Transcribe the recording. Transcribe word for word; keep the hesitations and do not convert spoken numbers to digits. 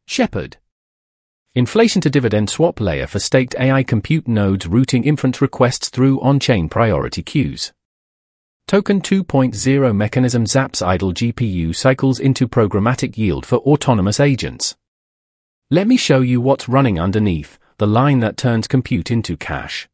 Shepherd. Inflation to dividend swap layer for staked A I compute nodes routing inference requests through on-chain priority queues. Token two point oh mechanism zaps idle G P U cycles into programmatic yield for autonomous agents. Let me show you what's running underneath, the line that turns compute into cash.